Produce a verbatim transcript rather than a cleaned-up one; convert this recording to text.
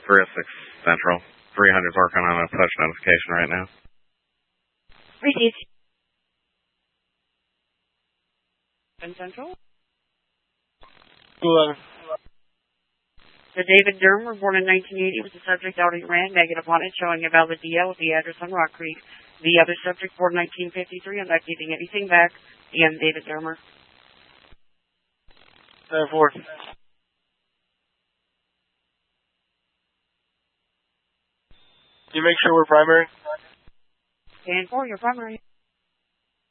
three oh six Central. three hundred's working on a push notification right now. Received. Central? eleven. So David Durham, were born in nineteen eighty, was the subject out in Rand, negative on it, showing a valid D L with the address on Rock Creek. The other subject, born in nineteen fifty-three, I'm not giving anything back. And David Durham. seven four. You make sure we're primary? And four, your primary.